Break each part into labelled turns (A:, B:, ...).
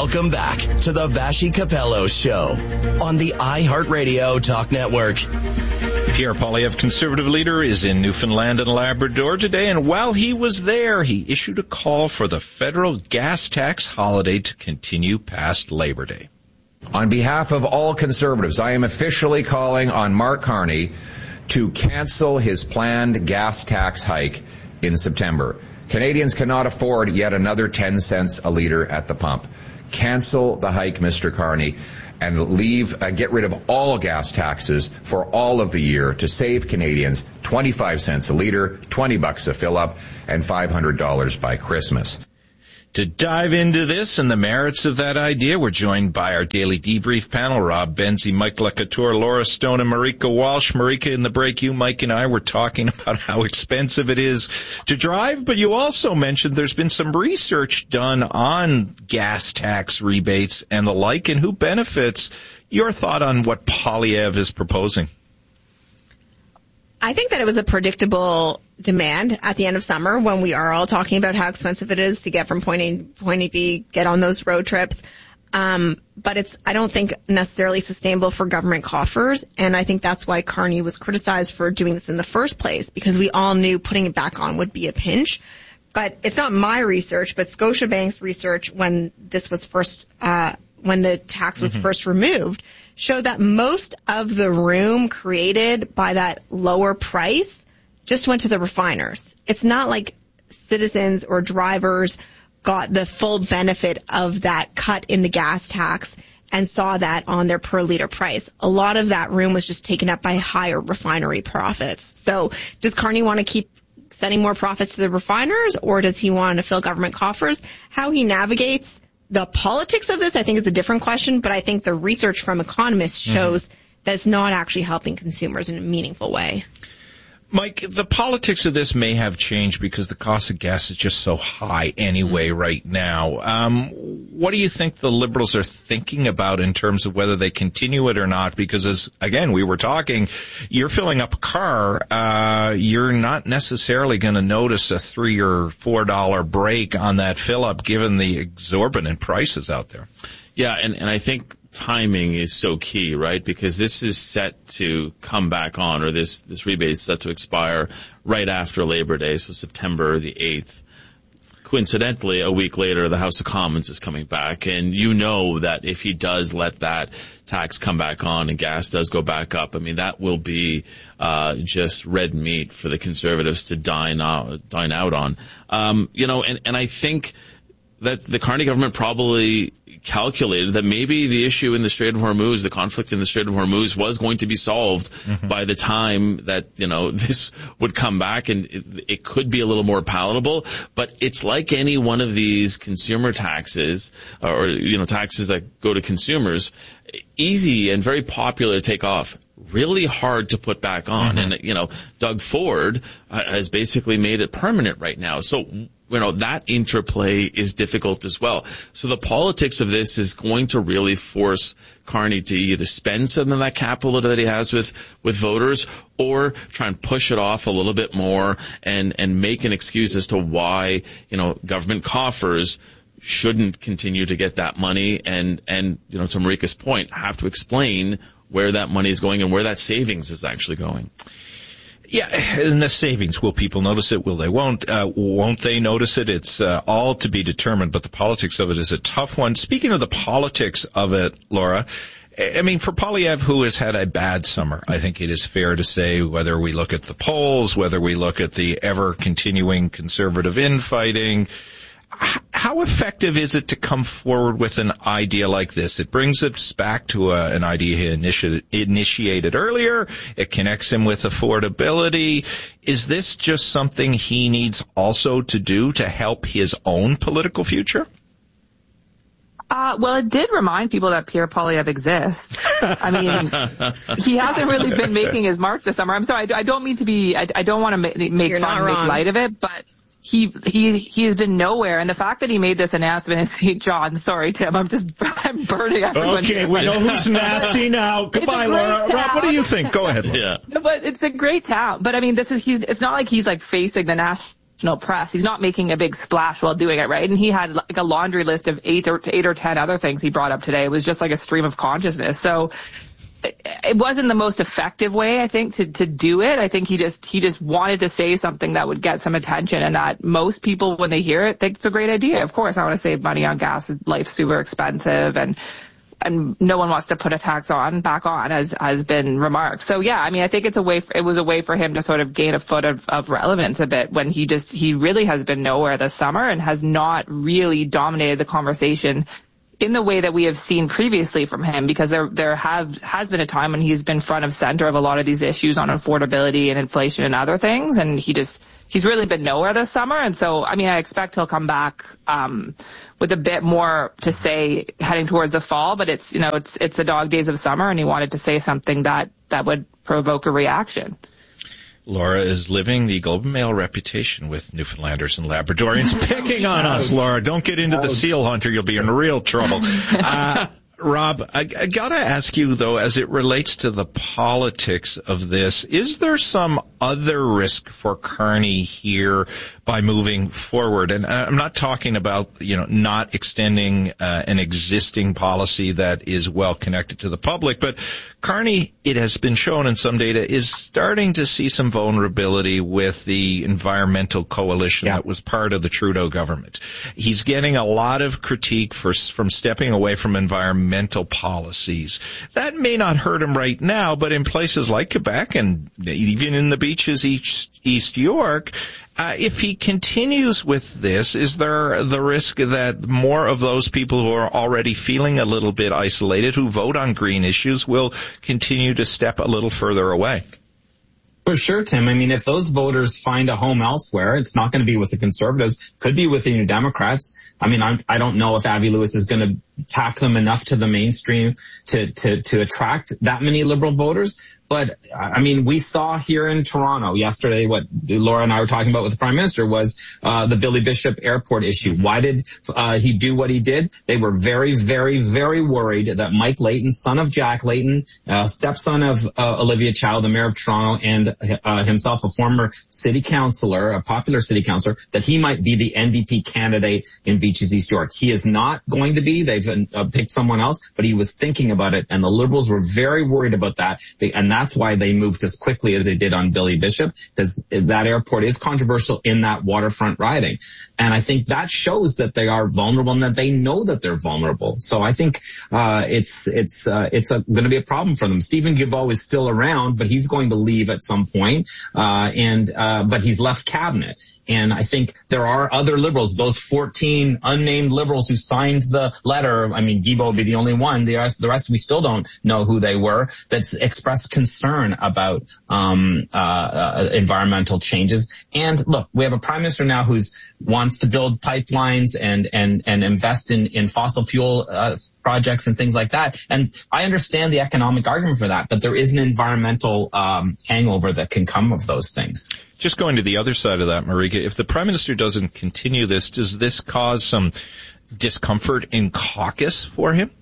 A: Welcome back to the Vassy Capello Show on the iHeartRadio Talk Network.
B: Pierre Poilievre, conservative leader, is in Newfoundland and Labrador today, and while he was there, he issued a call for the federal gas tax holiday to continue past Labor Day.
C: On behalf of all conservatives, I am officially calling on Mark Carney to cancel his planned gas tax hike in September. Canadians cannot afford yet another 10 cents a litre at the pump. Cancel the hike, Mr. Carney, and get rid of all gas taxes for all of the year to save Canadians 25 cents a litre, $20 a fill-up, and $500 by Christmas.
B: To dive into this and the merits of that idea, we're joined by our daily debrief panel, Rob Benzie, Mike Lacouture, Laura Stone, and Marika Walsh. Marika, in the break, you, Mike, and I were talking about how expensive it is to drive, but you also mentioned there's been some research done on gas tax rebates and the like, and who benefits. Your thought on what Poilievre is proposing?
D: I think that it was a predictable demand at the end of summer when we are all talking about how expensive it is to get from point A to point B, get on those road trips. But it's, I don't think, necessarily sustainable for government coffers. And I think that's why Carney was criticized for doing this in the first place, because we all knew putting it back on would be a pinch. But it's not my research, but Scotiabank's research when this was first, when the tax was first removed, showed that most of the room created by that lower price just went to the refiners. It's not like citizens or drivers got the full benefit of that cut in the gas tax and saw that on their per liter price. A lot of that room was just taken up by higher refinery profits. So does Carney want to keep sending more profits to the refiners, or does he want to fill government coffers? How he navigates the politics of this, I think, is a different question, but I think the research from economists shows that it's not actually helping consumers in a meaningful way.
B: Mike, the politics of this may have changed because the cost of gas is just so high anyway right now. What do you think the Liberals are thinking about in terms of whether they continue it or not? Because as, again, we were talking, you're filling up a car, you're not necessarily going to notice a $3 or $4 break on that fill up given the exorbitant prices out there.
E: Yeah, and I think timing is so key, right? Because this is set to come back on, or this rebate is set to expire right after Labor Day, so September the 8th. Coincidentally, a week later, the House of Commons is coming back, and you know that if he does let that tax come back on and gas does go back up, I mean, that will be just red meat for the Conservatives to dine out on. And I think that the Carney government probably calculated that maybe the issue in the Strait of Hormuz, the conflict in the Strait of Hormuz, was going to be solved by the time that, this would come back, and it could be a little more palatable. But it's like any one of these consumer taxes, or, taxes that go to consumers, easy and very popular to take off, really hard to put back on. And, Doug Ford has basically made it permanent right now. So, that interplay is difficult as well. So the politics of this is going to really force Carney to either spend some of that capital that he has with voters, or try and push it off a little bit more and make an excuse as to why, government coffers shouldn't continue to get that money and to Marika's point, have to explain where that money is going and where that savings is actually going.
B: Yeah, and the savings, will people notice it? Will they won't? Won't they notice it? It's all to be determined, but the politics of it is a tough one. Speaking of the politics of it, Laura, I mean, for Poilievre, who has had a bad summer, I think it is fair to say, whether we look at the polls, whether we look at the ever-continuing conservative infighting, how effective is it to come forward with an idea like this? It brings us back to an idea he initiated earlier. It connects him with affordability. Is this just something he needs also to do to help his own political future?
F: Well, it did remind people that Pierre Poilievre exists. I mean, he hasn't really been making his mark this summer. I'm sorry, I don't mean to be, I don't want to make fun, make light of it, but he has been nowhere, and the fact that he made this announcement in St. John, sorry Tim, I'm burning everyone.
B: Okay, we know who's nasty now. Goodbye, Laura. Rob, what do you think? Go ahead.
E: Yeah.
F: No, but it's a great town. But I mean, it's not like he's like facing the national national press. He's not making a big splash while doing it, right? And he had like a laundry list of 8 or 10 other things he brought up today. It was just like a stream of consciousness. So it wasn't the most effective way, I think, to do it. I think he just wanted to say something that would get some attention, and that most people, when they hear it, think it's a great idea. Of course, I want to save money on gas. Life's super expensive, and no one wants to put a tax back on, as has been remarked. So yeah, I mean, I think it was a way for him to sort of gain a foot of relevance a bit, when he really has been nowhere this summer and has not really dominated the conversation in the way that we have seen previously from him, because there has been a time when he's been front of center of a lot of these issues on affordability and inflation and other things, and he's really been nowhere this summer. And so, I mean, I expect he'll come back with a bit more to say heading towards the fall, but it's the dog days of summer, and he wanted to say something that would provoke a reaction.
B: Laura is living the Globe and Mail reputation with Newfoundlanders and Labradorians picking on us, Laura. Don't get into the seal hunter. You'll be in real trouble. Rob, I gotta ask you, though, as it relates to the politics of this, is there some other risk for Carney here by moving forward? And I'm not talking about, not extending an existing policy that is well connected to the public, but Carney, it has been shown in some data, is starting to see some vulnerability with the environmental coalition that was part of the Trudeau government. He's getting a lot of critique from stepping away from environmental policies. That may not hurt him right now, but in places like Quebec and even in the beaches East York, if he continues with this, is there the risk that more of those people who are already feeling a little bit isolated, who vote on green issues, will continue to step a little further away?
G: For sure, Tim. I mean, if those voters find a home elsewhere, it's not going to be with the Conservatives, could be with the New Democrats. I mean, I don't know if Avi Lewis is going to tack them enough to the mainstream to attract that many Liberal voters. But, I mean, we saw here in Toronto yesterday what Laura and I were talking about with the Prime Minister was the Billy Bishop Airport issue. Why did he do what he did? They were very, very, very worried that Mike Layton, son of Jack Layton, stepson of Olivia Chow, the Mayor of Toronto, and himself a former city councillor, a popular city councillor, that he might be the NDP candidate in Beaches East York. He is not going to be. They've picked someone else, but he was thinking about it, and the Liberals were very worried about that, and that's why they moved as quickly as they did on Billy Bishop, because that airport is controversial in that waterfront riding. And I think that shows that they are vulnerable and that they know that they're vulnerable. So I think it's going to be a problem for them. Stephen Guilbeault is still around, but he's going to leave at some point, but he's left cabinet. And I think there are other Liberals, those 14 unnamed Liberals who signed the letter. I mean, Guilbeault would be the only one. The rest we still don't know who they were, that's expressed concern about environmental changes. And look, we have a Prime Minister now who wants to build pipelines and invest in fossil fuel projects and things like that. And I understand the economic argument for that, but there is an environmental hangover that can come of those things.
B: Just going to the other side of that, Marika, if the Prime Minister doesn't continue this, does this cause some discomfort in caucus for him?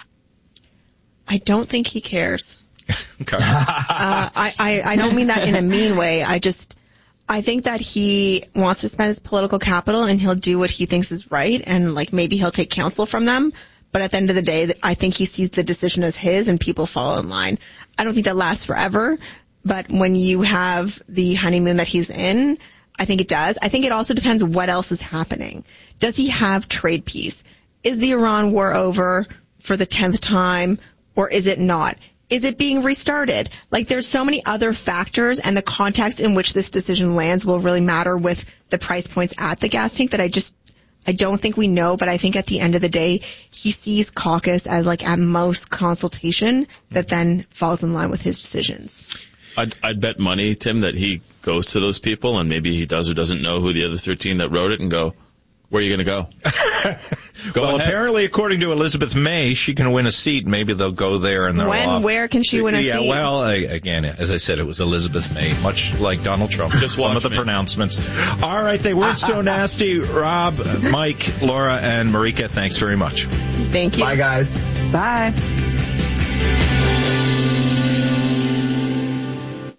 D: I don't think he cares.
B: Okay.
D: I don't mean that in a mean way. I think that he wants to spend his political capital, and he'll do what he thinks is right, and maybe he'll take counsel from them. But at the end of the day, I think he sees the decision as his, and people fall in line. I don't think that lasts forever. But when you have the honeymoon that he's in, I think it does. I think it also depends what else is happening. Does he have trade peace? Is the Iran war over for the 10th time, or is it not? Is it being restarted? There's so many other factors, and the context in which this decision lands will really matter with the price points at the gas tank that I don't think we know, but I think at the end of the day, he sees caucus as at most consultation that then falls in line with his decisions.
E: I'd bet money, Tim, that he goes to those people, and maybe he does or doesn't know who the other 13 that wrote it, and go, where are you going to go?
B: Well, apparently, according to Elizabeth May, she can win a seat. Maybe they'll go there and they're off.
D: Where can she win a seat?
B: Yeah, well, again, as I said, it was Elizabeth May, much like Donald Trump. Just some of the pronouncements. All right, they weren't so nasty. Rob, Mike, Laura, and Marika, thanks very much.
D: Thank you.
C: Bye, guys.
F: Bye.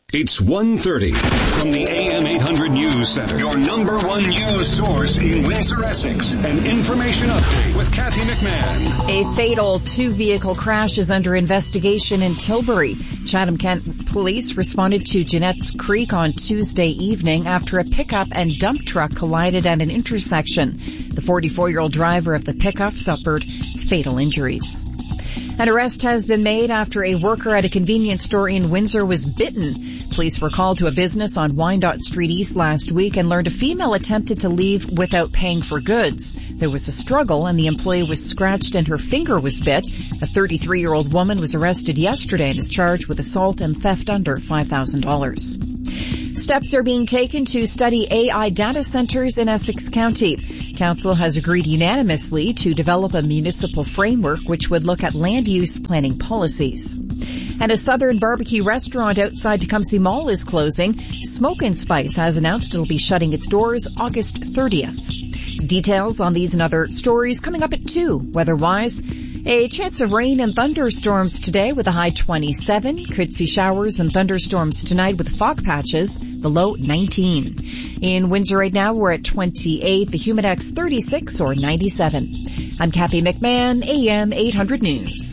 H: It's 1:30 from the AM 800 News Center, your number one news source in Windsor, Essex. An information update with Kathy McMahon.
I: A fatal two-vehicle crash is under investigation in Tilbury. Chatham-Kent police responded to Jeanette's Creek on Tuesday evening after a pickup and dump truck collided at an intersection. The 44-year-old driver of the pickup suffered fatal injuries. An arrest has been made after a worker at a convenience store in Windsor was bitten. Police were called to a business on Wyandotte Street East last week and learned a female attempted to leave without paying for goods. There was a struggle and the employee was scratched and her finger was bit. A 33-year-old woman was arrested yesterday and is charged with assault and theft under $5,000. Steps are being taken to study AI data centers in Essex County. Council has agreed unanimously to develop a municipal framework which would look at land use planning policies. And a Southern barbecue restaurant outside Tecumseh Mall is closing. Smoke and Spice has announced it'll be shutting its doors August 30th. Details on these and other stories coming up at 2. Weather-wise, a chance of rain and thunderstorms today with a high 27. Could see showers and thunderstorms tonight with fog patches, the low 19. In Windsor right now, we're at 28. The Humidex 36 or 97. I'm Kathy McMahon, AM 800 News.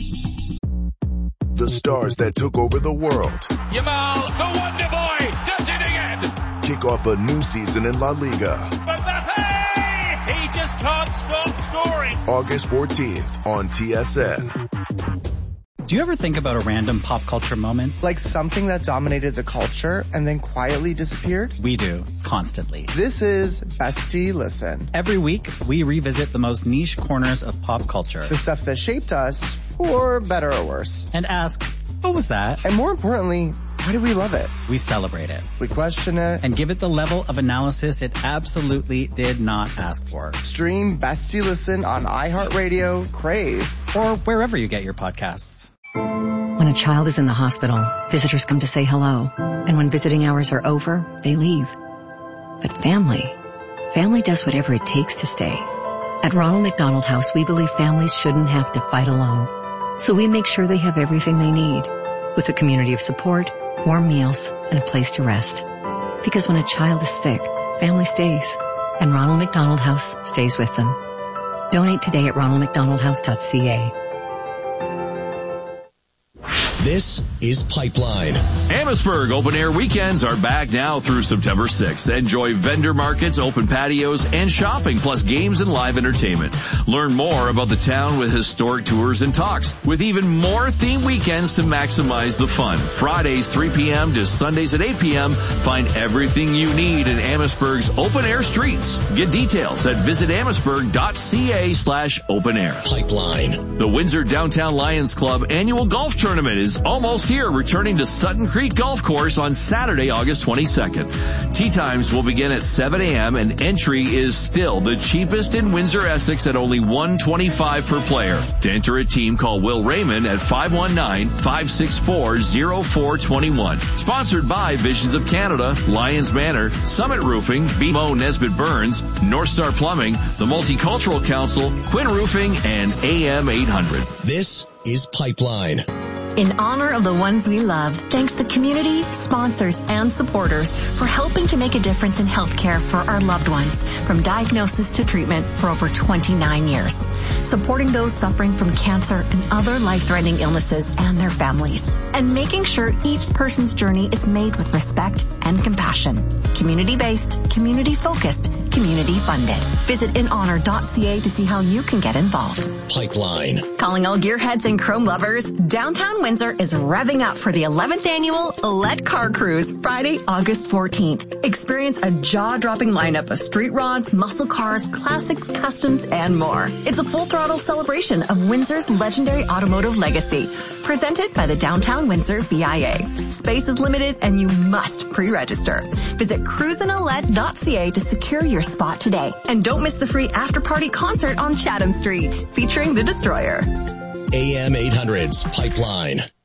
J: The stars that took over the world.
K: Yamal, the Wonder Boy, does it again.
J: Kick off a new season in La Liga.
K: Mbappe, he just can't stop scoring.
J: August 14th on TSN.
L: Do you ever think about a random pop culture moment?
M: Like something that dominated the culture and then quietly disappeared?
L: We do, constantly.
M: This is Bestie Listen.
L: Every week, we revisit the most niche corners of pop culture.
M: The stuff that shaped us, for better or worse.
L: And ask, what was that?
M: And more importantly, why do we love it?
L: We celebrate it.
M: We question it.
L: And give it the level of analysis it absolutely did not ask for.
M: Stream Bestie Listen on iHeartRadio, Crave,
L: or wherever you get your podcasts.
N: When a child is in the hospital, visitors come to say hello. And when visiting hours are over, they leave. But family does whatever it takes to stay. At Ronald McDonald House, we believe families shouldn't have to fight alone. So we make sure they have everything they need, with a community of support, warm meals, and a place to rest. Because when a child is sick, family stays. And Ronald McDonald House stays with them. Donate today at ronaldmcdonaldhouse.ca.
A: This is Pipeline.
O: Amherstburg Open Air Weekends are back now through September 6th. Enjoy vendor markets, open patios, and shopping, plus games and live entertainment. Learn more about the town with historic tours and talks, with even more themed weekends to maximize the fun. Fridays 3 p.m. to Sundays at 8 p.m. Find everything you need in Amherstburg's open air streets. Get details at visitamherstburg.ca/open air.
A: Pipeline.
O: The Windsor Downtown Lions Club annual golf tournament is almost here, returning to Sutton Creek Golf Course on Saturday, August 22nd. Tee times will begin at 7 a.m. and entry is still the cheapest in Windsor, Essex at only $125 per player. To enter a team, call Will Raymond at 519-564-0421. Sponsored by Visions of Canada, Lions Manor, Summit Roofing, BMO Nesbitt Burns, North Star Plumbing, the Multicultural Council, Quinn Roofing, and AM 800.
A: This is Pipeline.
P: In honor of the ones we love, thanks the community, sponsors, and supporters for helping to make a difference in healthcare for our loved ones, from diagnosis to treatment for over 29 years. Supporting those suffering from cancer and other life-threatening illnesses and their families. And making sure each person's journey is made with respect and compassion. Community-based, community-focused, community-funded. Visit inhonor.ca to see how you can get involved.
A: Pipeline.
P: Calling all gearheads and chrome lovers, downtown Windsor is revving up for the 11th annual Let Car Cruise, Friday, August 14th. Experience a jaw-dropping lineup of street rods, muscle cars, classics, customs, and more. It's a full-throttle celebration of Windsor's legendary automotive legacy, presented by the Downtown Windsor VIA. Space is limited and you must pre-register. Visit cruisinalette.ca to secure your spot today. And don't miss the free after-party concert on Chatham Street, featuring The Destroyer.
A: AM 800's Pipeline.